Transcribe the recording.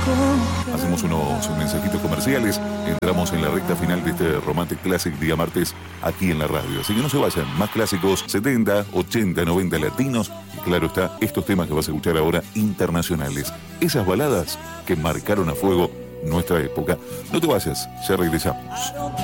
Hacemos unos mensajitos comerciales. Entramos en la recta final de este Romantic Classic día martes aquí en la radio. Así que no se vayan. Más clásicos 70, 80, 90 latinos. Y claro está, estos temas que vas a escuchar ahora internacionales. Esas baladas que marcaron a fuego nuestra época. No te vayas, ya regresamos.